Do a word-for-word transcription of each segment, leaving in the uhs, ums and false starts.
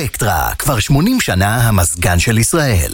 אלקטרה, כבר שמונים שנה המזגן של ישראל.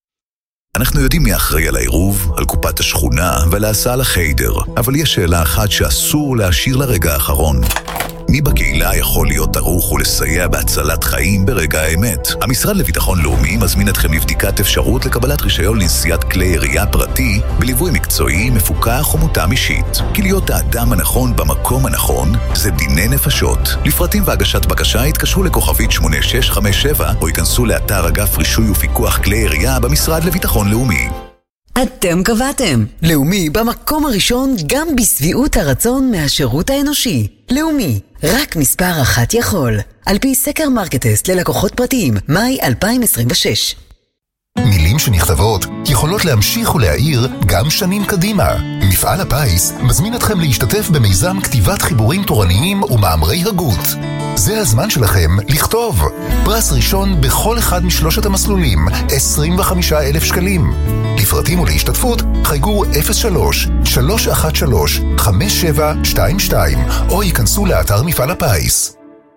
אנחנו יודעים מי אחראי על העירוב, על קופת השכונה ועל ההסעה לחיידר, אבל יש שאלה אחת שאסור להשאיר לרגע האחרון. מי בקהילה יכול להיות ערוך ולסייע בהצלת חיים ברגע האמת? המשרד לביטחון לאומי מזמין אתכם לבדיקת אפשרות לקבלת רישיון לנסיעת כלי ירייה פרטי בליווי מקצועי, מפוקח ומותאם אישית. כי להיות האדם הנכון במקום הנכון זה דיני נפשות. לפרטים והגשת בקשה התקשרו לכוכבית שמונה שש חמש שבע או ייכנסו לאתר אגף רישוי ופיקוח כלי ירייה במשרד לביטחון לאומי. אתם קבעתם. לאומי במקום הראשון גם בסביעות הרצון מהשירות האנושי. לאומי, רק מספר אחת יכול. על פי סקר מרקטסט ללקוחות פרטיים, מאי אלפיים עשרים ושש. מילים שנכתבות יכולות להמשיך ולהעיר גם שנים קדימה. מפעל הפיס מזמין אתכם להשתתף במיזם כתיבת חיבורים תורניים ומאמרי הגות. זה הזמן שלכם לכתוב. פרס ראשון בכל אחד משלושת המסלולים, עשרים וחמישה אלף שקלים. לפרטים ולהשתתפות חייגו אפס שלוש שלוש אחת שלוש חמש שבע שתיים שתיים או ייכנסו לאתר מפעל הפיס.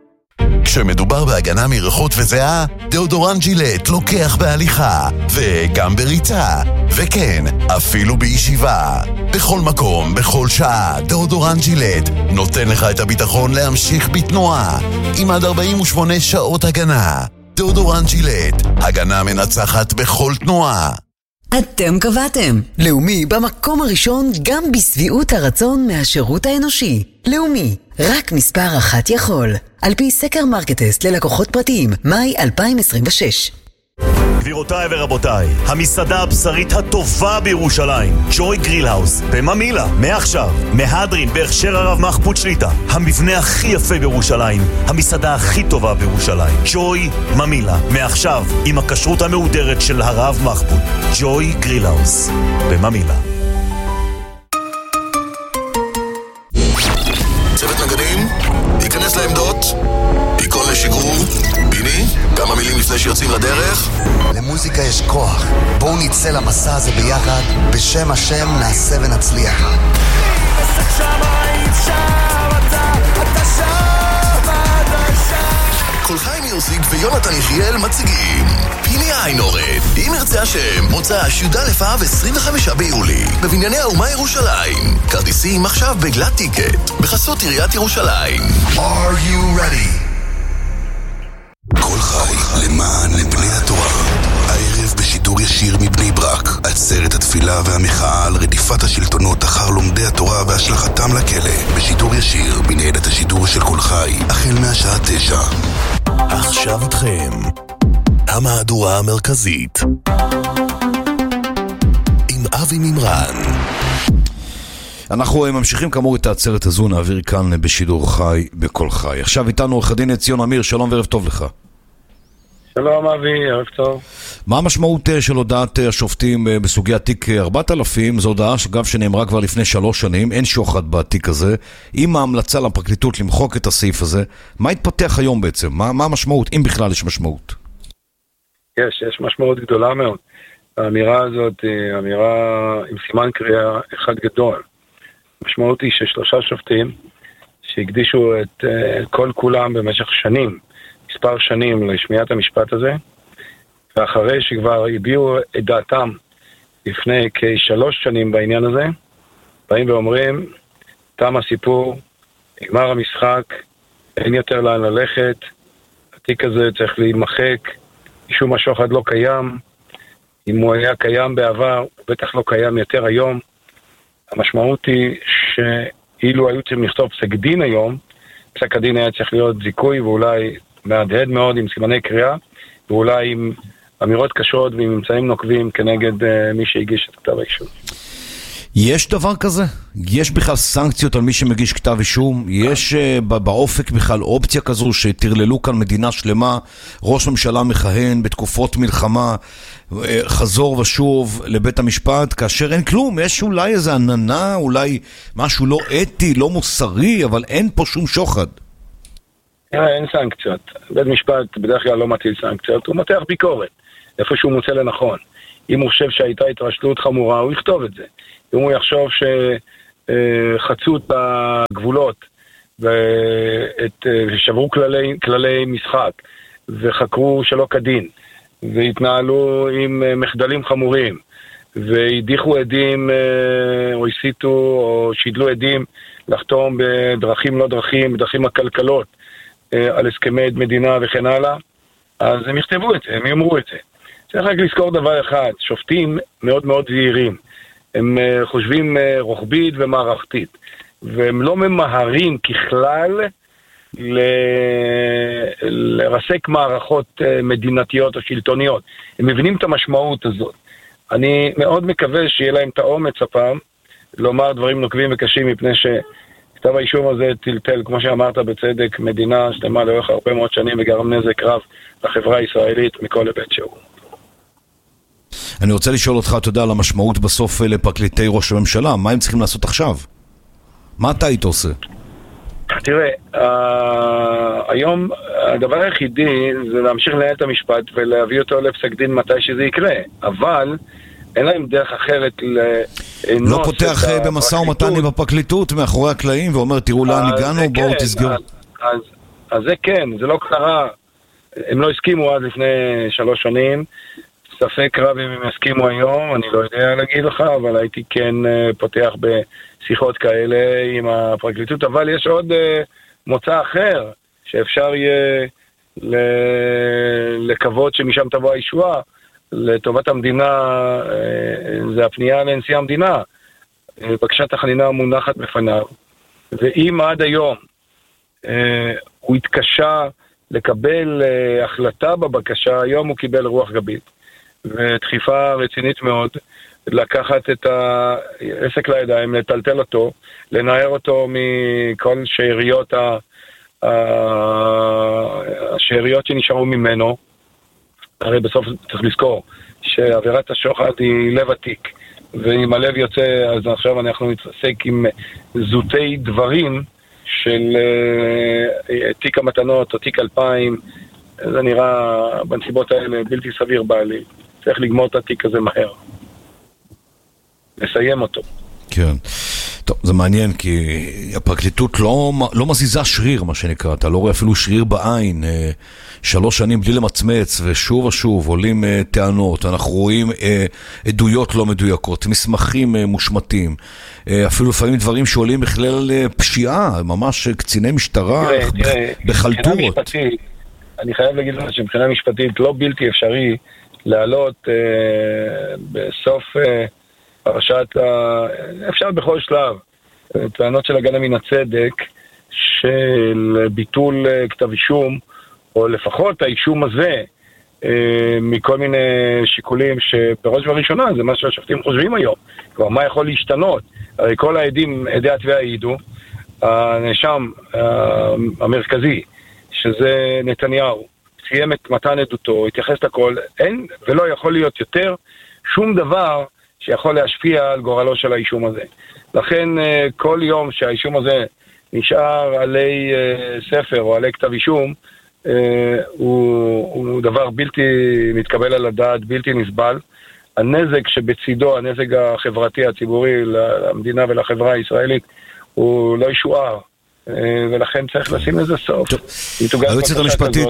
כשמדובר בהגנה מריחות וזיעה, דאודורנט ג'ילט לוקח בהליכה, וגם בריצה, וכן, אפילו בישיבה. בכל מקום, בכל שעה, דאודורנט ג'ילט נותן לך את הביטחון להמשיך בתנועה, עם עד ארבעים ושמונה שעות הגנה. דאודורנט ג'ילט, הגנה מנצחת בכל תנועה. אתם קבעתם. לאומי במקום הראשון גם בסביעות הרצון מהשירות האנושי. לאומי, רק מספר אחת יכול. על פי סקר מרקטסט ללקוחות פרטיים, מאי אלפיים עשרים ושש. גבירותיי ורבותיי, המסעדה הבשרית הטובה בירושלים, ג'וי גריל האוס, בממילה, מעכשיו, מהדרין בהכשר הרב מחפוד שליטה, המבנה הכי יפה בירושלים, המסעדה הכי טובה בירושלים, ג'וי ממילה, מעכשיו, עם הכשרות המהודרת של הרב מחפוד, ג'וי גריל האוס, בממילה. צוות נגדים, ייכנס לעמדות, ייכון לשיגור, ביני, כמה מילים לפני שיוצאים לדרך. למוזיקה יש כוח, בואו נצא למסע הזה ביחד, בשם השם נעשה ונצליח. כל חי מיוסיק ויונתן יחיאל מציגים פיני איינורד, אם ירצה השם, מוצא שי"ד לפאב עשרים וחמישה ביולי בבנייני האומה ירושלים. כרטיסים עכשיו בגלת טיקט בחסות עיריית ירושלים. Are you ready? כל חי למען בני התורה, הערב בשידור ישיר מבני ברק, עצרת התפילה והמחאה על רדיפת השלטונות אחר לומדי התורה והשלכתם לכלא, בשידור ישיר בניידת השידור של כל חי, החל מהשעה תשע. עכשיו איתכם המהדורה המרכזית עם אבי ממרן. אנחנו ממשיכים כאמור את העצרת הזו, נעביר כאן בשידור חי בכל חי. עכשיו איתנו עורך הדין ציון אמיר, שלום וערב טוב לך. שלום אבי, ערב טוב. מה המשמעות של הודעת השופטים בסוגיית תיק ארבעת אלפים? זו הודעה שגב שנאמרה כבר לפני שלוש שנים, אין שוחד בתיק הזה. עם ההמלצה לפרקליטות למחוק את הסעיף הזה, מה התפתח היום בעצם? מה, מה המשמעות, אם בכלל יש משמעות? יש, יש משמעות גדולה מאוד. האמירה הזאת היא אמירה עם סימן קריאה אחד גדול. המשמעות היא ששלושה שופטים שהקדישו את uh, כל כולם במשך שנים, מספר שנים לשמיעת המשפט הזה, ואחרי שכבר הביעו את דעתם לפני כשלוש שנים בעניין הזה, באים ואומרים, תם הסיפור, נגמר המשחק, אין יותר לאן ללכת, התיק הזה צריך להימחק, משום השוחד לא קיים, אם הוא היה קיים בעבר, הוא בטח לא קיים יותר היום. המשמעות היא שאילו היו צריכים לכתוב פסק דין היום, פסק הדין היה צריך להיות זיכוי ואולי מהדהד מאוד עם סימני קריאה, ואולי עם אמירות קשות ועם ממצאים נוקבים כנגד uh, מי שהגיש את כתב האישום. יש דבר כזה? יש בכלל סנקציות על מי שמגיש כתב אישום? יש uh, באופק בכלל אופציה כזו שתרללו כאן מדינה שלמה, ראש ממשלה מכהן בתקופות מלחמה, uh, חזור ושוב לבית המשפט, כאשר אין כלום, יש אולי איזה עננה, אולי משהו לא אתי, לא מוסרי, אבל אין פה שום שוחד. אין סנקציות. בית משפט בדרך כלל לא מטיל סנקציות, הוא מותח ביקורת, איפה שהוא מוצא לנכון. אם הוא חושב שהייתה התרשלות חמורה, הוא יכתוב את זה. אם הוא יחשוב שחצו את הגבולות ושברו כללי, כללי משחק וחקרו שלא כדין, והתנהלו עם מחדלים חמורים, והדיחו עדים או הסיתו או שידלו עדים לחתום בדרכים לא דרכים, בדרכים הכלכלות, על הסכמי מדינה וכן הלאה, אז הם יכתבו את זה, הם יאמרו את זה. צריך רק לזכור דבר אחד, שופטים מאוד מאוד זהירים, הם חושבים רוחבית ומערכתית, והם לא ממהרים ככלל ל... לרסק מערכות מדינתיות או שלטוניות. הם מבינים את המשמעות הזאת. אני מאוד מקווה שיהיה להם את האומץ הפעם, לומר דברים נוקבים וקשים, מפני שכתב האישום הזה טלטל, כמו שאמרת בצדק, מדינה שלמה לאורך הרבה מאוד שנים, וגרם נזק רב לחברה הישראלית מכל היבט שהוא. אני רוצה לשאול אותך, אתה יודע, על המשמעות בסוף לפרקליטי ראש הממשלה, מה הם צריכים לעשות עכשיו? מה אתה היית עושה? תראה, היום הדבר היחידי זה להמשיך לנהל את המשפט ולהביא אותו לפסק דין מתי שזה יקרה, אבל אין להם דרך אחרת לאנוס. לא פותח במשא ומתן בפרקליטות מאחורי הקלעים ואומר תראו לאן הגענו, בואו תסגרו. אז זה כן, זה לא קרה, הם לא הסכימו עד לפני שלוש שנים, ספק רב אם הם הסכימו היום, אני לא יודע להגיד לך, אבל הייתי כן פותח בשיחות כאלה עם הפרקליטות, אבל יש עוד מוצא אחר, שאפשר יהיה לקוות שמשם תבוא הישועה, לטובת המדינה, זה הפנייה לנשיא המדינה, בקשת החנינה מונחת בפניו, ואם עד היום הוא התקשה לקבל החלטה בבקשה, היום הוא קיבל רוח גבית. ודחיפה רצינית מאוד, לקחת את העסק לידיים, לטלטל אותו, לנער אותו מכל שאריות ה... השאריות שנשארו ממנו. הרי בסוף צריך לזכור שעבירת השוחד היא לב התיק, ואם הלב יוצא, אז עכשיו אנחנו נתעסק עם זוטי דברים של תיק המתנות או תיק אלפיים. זה נראה בנסיבות האלה בלתי סביר בעליל. צריך לגמור את התיק הזה מהר. לסיים אותו. כן. טוב, זה מעניין, כי הפרקליטות לא, לא מזיזה שריר, מה שנקרא. אתה לא רואה אפילו שריר בעין. שלוש שנים בלי למצמץ, ושוב ושוב עולים טענות. אנחנו רואים עדויות לא מדויקות, מסמכים מושמטים. אפילו לפעמים דברים שעולים בכלל פשיעה, ממש קציני משטרה בחלטורות. אני חייב להגיד לך שמבחינה משפטית לא בלתי אפשרי לעלות אה, בסוף אה, פרשת, אה, אפשר בכל שלב, טענות של הגנה מן הצדק של ביטול אה, כתב אישום, או לפחות האישום הזה, אה, מכל מיני שיקולים שבראש ובראשונה זה מה שהשופטים חושבים היום. כבר מה יכול להשתנות? הרי כל העדים, עדי התביעה העידו, הנאשם אה, המרכזי, שזה נתניהו, סיים את מתן עדותו, התייחס לכל, אין ולא יכול להיות יותר שום דבר שיכול להשפיע על גורלו של האישום הזה. לכן כל יום שהאישום הזה נשאר עלי ספר או עלי כתב אישום, הוא, הוא דבר בלתי מתקבל על הדעת, בלתי נסבל. הנזק שבצידו, הנזק החברתי הציבורי למדינה ולחברה הישראלית, הוא לא ישוער. ולכן צריך לשים לזה סוף. היועצת המשפטית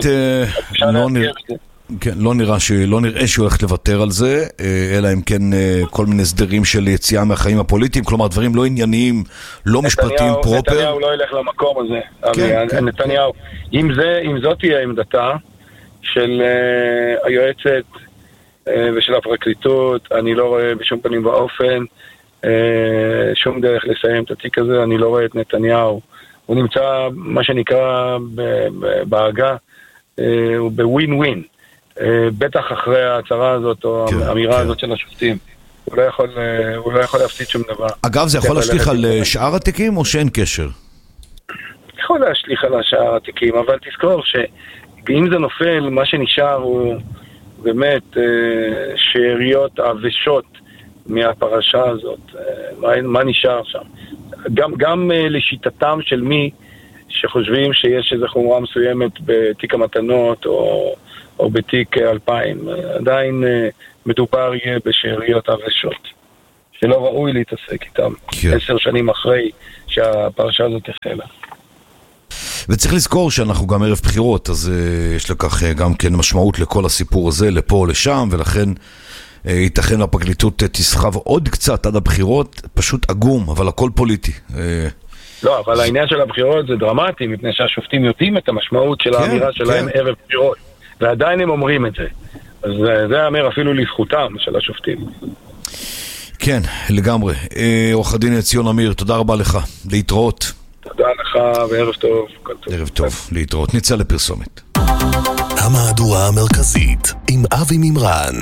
לא נראה שהיא הולכת לוותר על זה, אלא אם כן כל מיני סדרים של יציאה מהחיים הפוליטיים, כלומר דברים לא ענייניים, לא משפטיים פרופר. נתניהו לא ילך למקום הזה. נתניהו, אם זאת תהיה עמדתה של היועצת ושל הפרקליטות, אני לא רואה בשום פנים ואופן שום דרך לסיים את התיק הזה. אני לא רואה את נתניהו, הוא נמצא, מה שנקרא בהגה, הוא בווין ווין, בטח אחרי ההצהרה הזאת או האמירה הזאת של השופטים. הוא לא יכול, הוא לא יכול להפסיד שום דבר. אגב, זה יכול להשליך על שאר התיקים או שאין קשר? יכול להשליך על שאר התיקים, אבל תזכור שאם זה נופל, מה שנשאר הוא באמת שאריות עבשות מהפרשה הזאת. מה, מה נשאר שם? גם, גם לשיטתם של מי שחושבים שיש איזו חומרה מסוימת בתיק המתנות או, או בתיק אלפיים. עדיין מדובר יהיה בשאריות עבשות, שלא ראוי להתעסק איתם. כן. עשר שנים אחרי שהפרשה הזאת החלה. וצריך לזכור שאנחנו גם ערב בחירות, אז uh, יש לכך uh, גם כן משמעות לכל הסיפור הזה, לפה או לשם, ולכן uh, ייתכן הפרקליטות תסחב עוד קצת עד הבחירות, פשוט עגום, אבל הכל פוליטי. Uh, לא, אבל העניין של הבחירות זה דרמטי, מפני שהשופטים יודעים את המשמעות של כן, האמירה שלהם כן. ערב בחירות, ועדיין הם אומרים את זה. אז זה אומר אפילו לזכותם של השופטים. כן, לגמרי. עורך הדין ציון אמיר, תודה רבה לך. להתראות. תודה לך וערב טוב. ערב טוב, להתראות. נצא לפרסומת. המהדורה המרכזית עם אבי מימרן.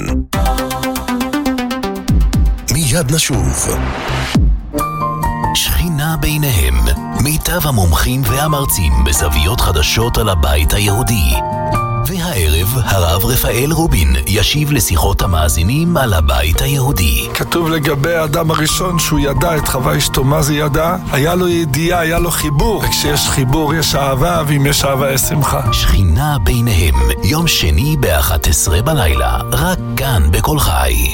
מיד נשוב. שכינה ביניהם, מיטב המומחים והמרצים בזוויות חדשות על הבית היהודי. והערב הרב רפאל רובין ישיב לשיחות המאזינים על הבית היהודי. כתוב לגבי האדם הראשון שהוא ידע את חווה אשתו. מה זה ידע? היה לו ידיעה, היה לו חיבור. וכשיש חיבור יש אהבה, ואם יש אהבה יש שמחה. שכינה ביניהם, יום שני ב-אחת עשרה בלילה, רק כאן בכל חי.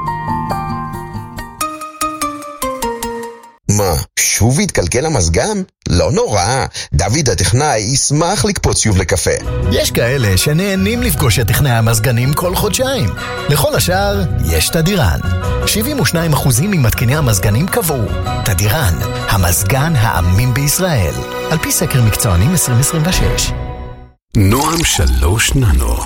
מה, שוב התקלקל המזגן? לא נורא, דוד הטכנאי ישמח לקפוץ שוב לקפה. יש כאלה שנהנים לפגוש את טכנאי המזגנים כל חודשיים. לכל השאר, יש תדירן. שבעים ושניים אחוז ממתקיני המזגנים קבעו. תדירן, המזגן האמין בישראל. על פי סקר מקצוענים עשרים עשרים ושש. נועם שלוש ננו.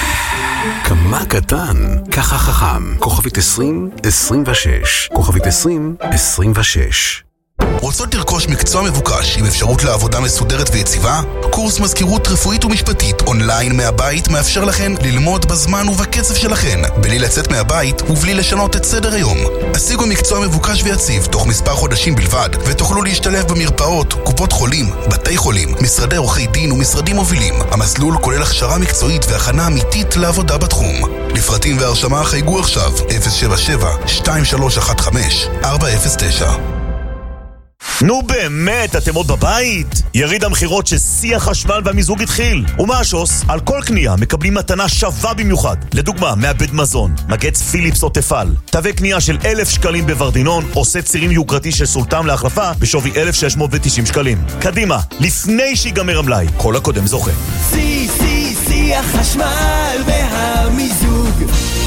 כמה קטן, ככה חכם. כוכבית עשרים עשרים ושש. כוכבית עשרים עשרים ושש. רוצות לרכוש מקצוע מבוקש עם אפשרות לעבודה מסודרת ויציבה? קורס מזכירות רפואית ומשפטית אונליין מהבית מאפשר לכן ללמוד בזמן ובקצב שלכן, בלי לצאת מהבית ובלי לשנות את סדר היום. השיגו מקצוע מבוקש ויציב תוך מספר חודשים בלבד, ותוכלו להשתלב במרפאות, קופות חולים, בתי חולים, משרדי עורכי דין ומשרדים מובילים. המסלול כולל הכשרה מקצועית והכנה אמיתית לעבודה בתחום. לפרטים והרשמה חייגו עכשיו אפס שבע שבע שתיים שלוש אחת חמש ארבע אפס תשע. נו באמת, אתם עוד בבית? יריד המחירות ששיא החשמל והמיזוג התחיל. ומה השוס? על כל קנייה מקבלים מתנה שווה במיוחד. לדוגמה, מעבד מזון, מגץ פיליפס או תפל. תווי קנייה של אלף שקלים בוורדינון, עושה צירים יוקרתי של סולטם להחלפה בשווי אלף שש מאות ותשעים שקלים. קדימה, לפני שיגמר המלאי, כל הקודם זוכה. שיא, שיא, שיא החשמל והמיזוג.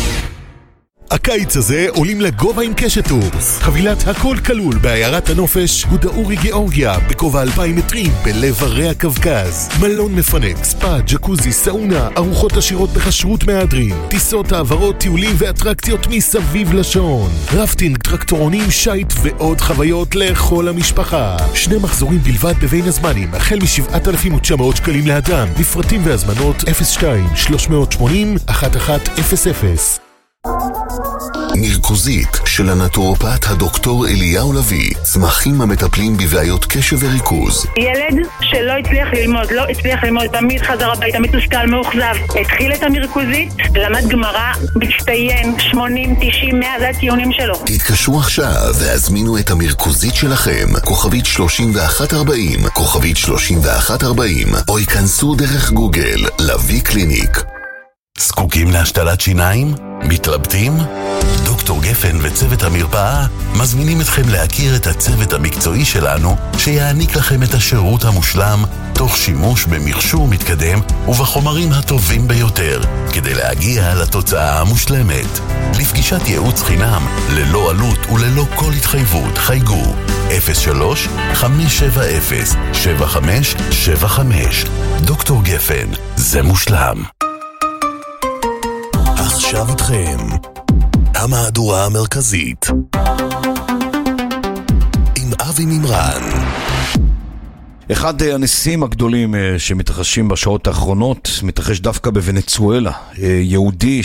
הקיץ הזה עולים לגובה עם קשטורס. חבילת הכל כלול בעיירת הנופש גודאורי גיאורגיה בגובה אלפיים מטרים בלב הרי הקווקז. מלון מפנק, ספא, ג'קוזי, סאונה, ארוחות עשירות בכשרות מהדרין, טיסות, העברות, טיולים ואטרקציות מסביב לשעון, רפטינג, טרקטורונים, שייט ועוד חוויות לכל המשפחה. שני מחזורים בלבד בבין הזמנים, החל מ-שבעת אלפים ותשע מאות שקלים לאדם. מפרטים והזמנות אפס שתיים שלוש שמונים אחת אחת אפס אפס. מרכוזית של הנטורופט הדוקטור אליהו לוי, צמחים המטפלים בבעיות קשב וריכוז. ילד שלא הצליח ללמוד, לא הצליח ללמוד, תמיד חזר הביתה, מתוסכל, מאוכזב. התחיל את המרכוזית, למד גמרא, מצטיין, שמונים, תשעים, מאה, זה הציונים שלו. תתקשרו עכשיו והזמינו את המרכוזית שלכם, כוכבית שלושים ואחת ארבעים, כוכבית שלושים ואחת ארבעים, או ייכנסו דרך גוגל, לוי קליניק. זקוקים להשתלת שיניים? מתלבטים? דוקטור גפן וצוות המרפאה מזמינים אתכם להכיר את הצוות המקצועי שלנו שיעניק לכם את השירות המושלם תוך שימוש במכשור מתקדם ובחומרים הטובים ביותר כדי להגיע לתוצאה המושלמת. לפגישת ייעוץ חינם ללא עלות וללא כל התחייבות חייגו אפס שלוש חמש שבע אפס שבע חמש שבע חמש. דוקטור גפן, זה מושלם. עכשיו איתכם המהדורה המרכזית עם אבי מימרן. אחד הנשיאים הגדולים שמתרחשים בשעות האחרונות מתרחש דווקא בוונצואלה. יהודי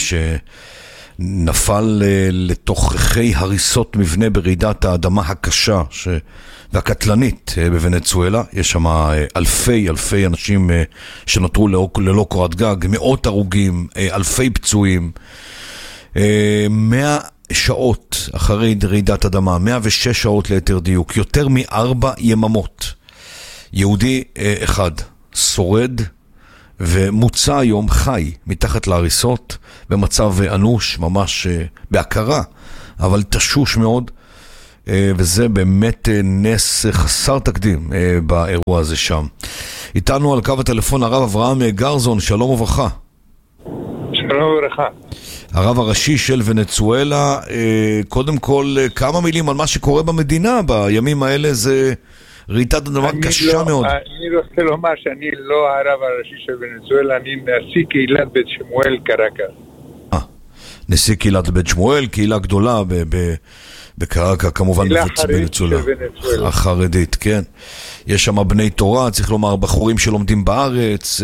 שנפל לתוככי הריסות מבנה ברעידת האדמה הקשה ש... והקטלנית בוונצואלה. יש שם אלפי אלפי אנשים שנותרו ללא קורת גג, מאות הרוגים, אלפי פצועים. מאה שעות אחרי רעידת אדמה, מאה ושש שעות ליתר דיוק, יותר מארבע יממות. יהודי אחד שורד ומוצא היום חי מתחת להריסות במצב אנוש, ממש בהכרה, אבל תשוש מאוד. וזה באמת נס חסר תקדים באירוע הזה שם. איתנו על קו הטלפון הרב אברהם גרזון, שלום וברכה. שלום וברכה. הרב הראשי של ונצואלה, קודם כל כמה מילים על מה שקורה במדינה בימים האלה, זה רעידת אדמה קשה לא, מאוד. אני רוצה לומר שאני לא הרב הראשי של ונצואלה, אני נשיא קהילת בית שמואל קרקס. אה, נשיא קהילת בית שמואל, קהילה גדולה ב... ב בקרקע, כמובן בוונצואלה, החרדית, כן. יש שם בני תורה, צריך לומר, בחורים שלומדים בארץ,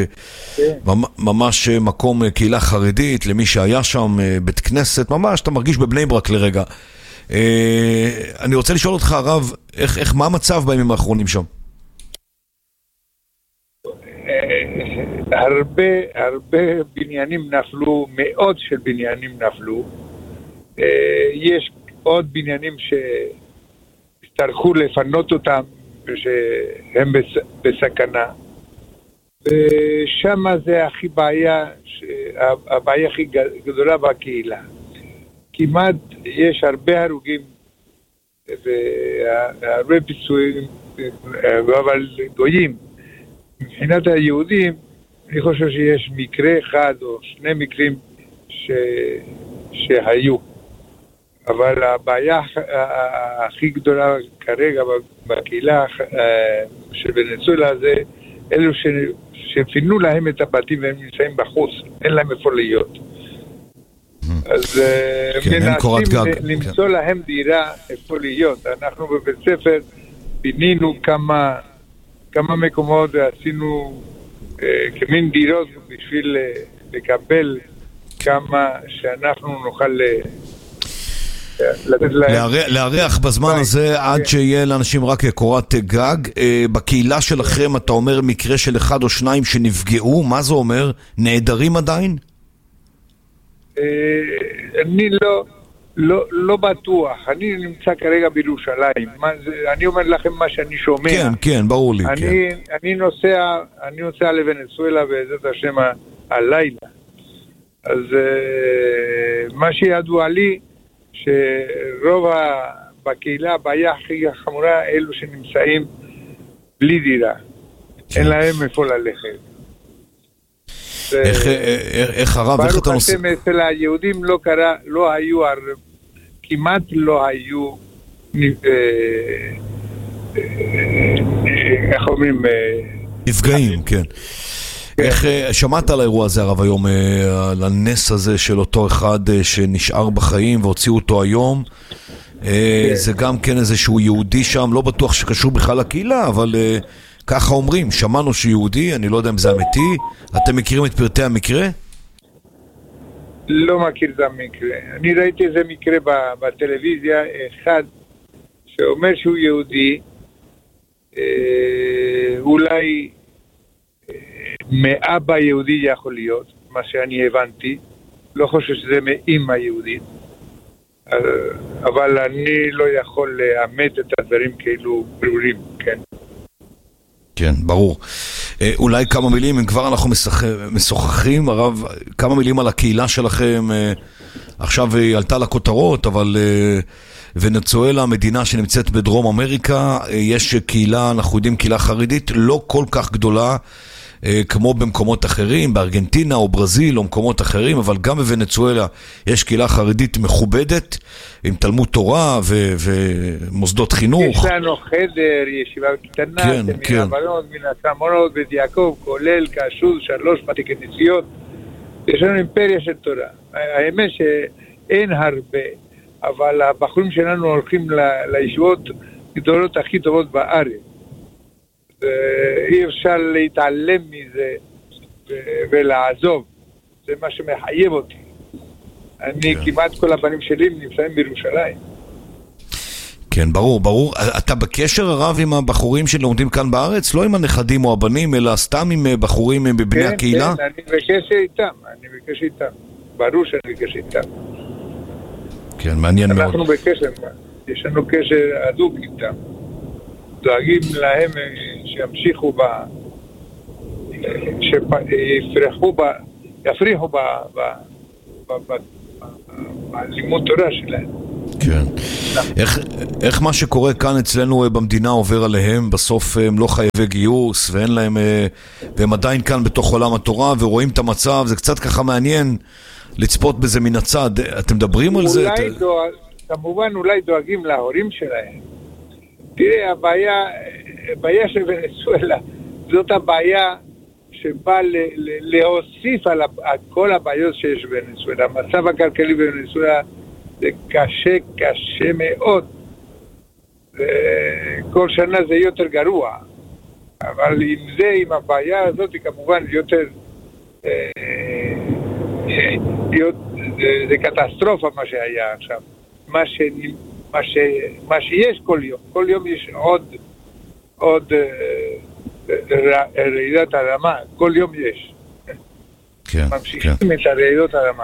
ממש מקום קהילה חרדית, למי שהיה שם, בית כנסת, ממש, אתה מרגיש בבני ברק לרגע. אני רוצה לשאול אותך, הרב, איך, איך, מה המצב בימים האחרונים שם? הרבה, הרבה בניינים נפלו, מאות של בניינים נפלו. יש עוד בניינים שהצטרכו לפנות אותם ושהם בסכנה, ושם זה הכי בעיה, הבעיה הכי גדולה בקהילה. כמעט יש הרבה הרוגים והרבה פיצויים, אבל גויים. מבחינת היהודים אני חושב שיש מקרה אחד או שני מקרים ש... שהיו, אבל הבעיה הכי גדולה כרגע בקהילה של ונצואלה זה אלו ש... שפינו להם את הבתים והם נמצאים בחוץ, אין להם איפה להיות. אז מנסים למצוא להם דירה איפה להיות. אנחנו בבית ספר פינינו כמה כמה מקומות ועשינו כמין דירות בשביל לקבל כמה שאנחנו נוכל לתת להם. להריח בזמן הזה עד שיהיה לאנשים רק קורת גג. בקהילה שלכם אתה אומר מקרה של אחד או שניים שנפגעו, מה זה אומר? נעדרים עדיין? אני לא לא לא בטוח. אני נמצא כרגע בירושלים. אני אומר לכם מה שאני שומע. כן, כן, ברור לי. אני אני נוסע אני נוסע לוונצואלה בעזרת השם הלילה. אז מה שידוע לי שרוב בקהילה הבעיה הכי חמורה אלו שנמצאים בלי דירה. אין להם איפה ללכת. איך הרב, איך אתה נוסע? ברוך השם, אצל היהודים לא קרה, לא היו, כמעט לא היו, איך אומרים? נפגעים, כן. איך שמעת על האירוע הזה הרב היום, על הנס הזה של אותו אחד שנשאר בחיים והוציאו אותו היום? זה גם כן איזשהו יהודי שם, לא בטוח שקשור בכלל לקהילה, אבל ככה אומרים, שמענו שיהודי, אני לא יודע אם זה אמיתי. אתם מכירים את פרטי המקרה? לא מכיר את המקרה. אני ראיתי איזה מקרה בטלוויזיה, אחד שאומר שהוא יהודי, אולי מאבא יהודי יכול להיות, מה שאני הבנתי, לא חושב שזה מאמא יהודית, אבל אני לא יכול לאמת את הדברים כאילו ברורים, כן. כן, ברור. אולי כמה מילים, אם כבר אנחנו משוחחים, הרב, כמה מילים על הקהילה שלכם, עכשיו היא עלתה לכותרות, אבל ונצואלה, מדינה שנמצאת בדרום אמריקה, יש קהילה, אנחנו יודעים, קהילה חרדית, לא כל כך גדולה, כמו במקומות אחרים, בארגנטינה או ברזיל או מקומות אחרים, אבל גם בוונצואלה יש קהילה חרדית מכובדת, עם תלמוד תורה ו- ומוסדות חינוך. יש לנו חדר, ישיבה קטנה, כן, כן. מהבנות, מן הסמונות, בית יעקב, כולל, קשוז, שלוש בתי כנסיות. יש לנו אימפריה של תורה. האמת שאין הרבה, אבל הבחורים שלנו הולכים ל- לישיבות גדולות הכי טובות בארץ. אי אפשר להתעלם מזה ולעזוב, זה מה שמחייב אותי. אני כמעט כל הבנים שלי נמצאים בירושלים. כן, ברור, ברור. אתה בקשר הרב עם הבחורים שלומדים כאן בארץ? לא עם הנכדים או הבנים, אלא סתם עם בחורים בבני הקהילה? כן, אני בקשר איתם, אני בקשר איתם. ברור שאני בקשר איתם. כן, מעניין מאוד. אנחנו בקשר, יש לנו קשר הדוק איתם. דואגים להם שימשיכו ב... שיפרחו ב... יפריחו ב... ב... ב... בלימוד תורה שלהם. כן. איך, איך מה שקורה כאן אצלנו במדינה עובר עליהם? בסוף הם לא חייבי גיוס ואין להם, והם עדיין כאן בתוך עולם התורה ורואים את המצב, זה קצת ככה מעניין לצפות בזה מן הצד. אתם מדברים על זה? אולי דואג, כמובן אולי דואגים להורים שלהם. תראה, הבעיה, הבעיה של ונצואלה, זאת הבעיה שבא להוסיף על כל הבעיות שיש בוונצואלה. המצב הכלכלי בוונצואלה זה קשה, קשה מאוד. כל שנה זה יותר גרוע. אבל עם זה, עם הבעיה הזאת, כמובן יותר... זה קטסטרופה מה שהיה עכשיו. מה, ש, מה, ש, מה שיש כל יום. כל יום יש עוד, עוד רעידת אדמה. כל יום יש. כן, ממשיכים כן. את הרעידות אדמה.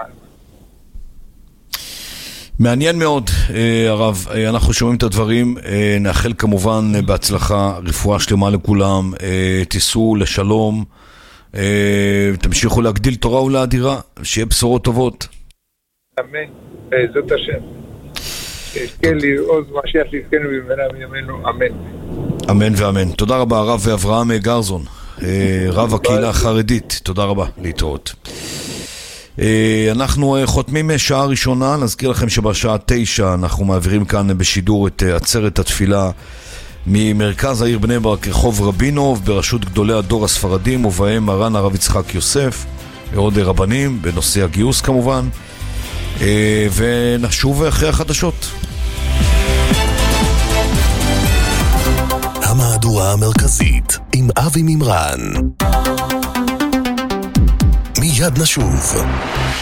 מעניין מאוד, הרב, אנחנו שומעים את הדברים, נאחל כמובן בהצלחה, רפואה שלמה לכולם, תיסעו לשלום, תמשיכו להגדיל תורה ולאדירה, שיהיה בשורות טובות. אמן, זאת השם. שזכה לראות משיח צדקנו במהרה בימינו, אמן. אמן ואמן. תודה רבה, הרב אברהם גרזון, רב הקהילה החרדית, תודה רבה, להתראות. אנחנו חותמים שעה ראשונה, נזכיר לכם שבשעה תשע אנחנו מעבירים כאן בשידור את עצרת התפילה ממרכז העיר בני ברק, רחוב רבינוב, בראשות גדולי הדור הספרדים, ובהם מרן הרב יצחק יוסף, ועוד רבנים, בנושא הגיוס כמובן, ונשוב אחרי החדשות. המהדורה המרכזית עם אבי מימרן. מיד נשוב.